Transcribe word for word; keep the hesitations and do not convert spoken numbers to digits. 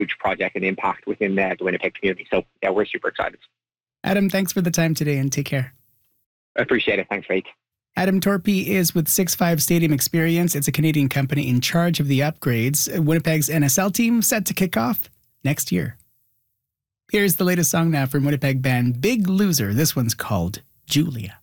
huge project and impact within the, the Winnipeg community. So yeah, we're super excited. Adam, thanks for the time today and take care. I appreciate it. Thanks, Faith. Adam Torpy is with six five Stadium Experience. It's a Canadian company in charge of the upgrades. Winnipeg's N S L team set to kick off next year. Here's the latest song now from Winnipeg band Big Loser. This one's called Julia.